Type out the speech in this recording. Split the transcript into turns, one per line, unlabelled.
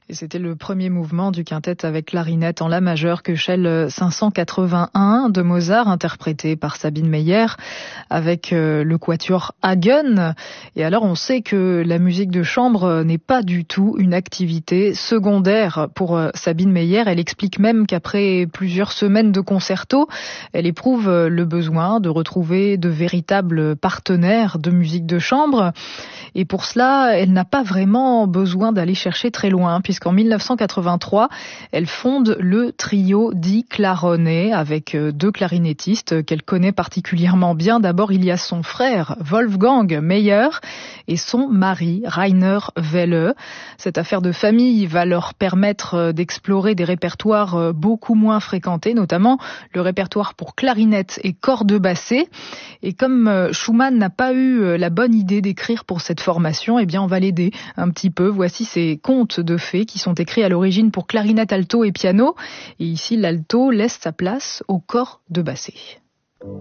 Et c'était le premier mouvement du quintet avec clarinette en la majeure Köchel 581 de Mozart, interprété par Sabine Meyer avec le quatuor Hagen. Et alors on sait que la musique de chambre n'est pas du tout une activité secondaire pour Sabine Meyer. Elle explique même qu'après plusieurs semaines de concerto, elle éprouve le besoin de retrouver de véritables partenaires de musique de chambre. Et pour cela, elle n'a pas vraiment besoin d'aller chercher très loin, puisqu'en 1983, elle fonde le trio di Clarone avec deux clarinettistes qu'elle connaît particulièrement bien. D'abord, il y a son frère Wolfgang Meyer et son mari Rainer Welle. Cette affaire de famille va leur permettre d'explorer des répertoires beaucoup moins fréquentés, notamment le répertoire pour clarinette et cordes bassées. Et comme Schumann n'a pas eu la bonne idée d'écrire pour cette formation, eh bien on va l'aider un petit peu. Voici ces contes de fées qui sont écrits à l'origine pour clarinette, alto et piano. Et ici, l'alto laisse sa place au corps de bassée.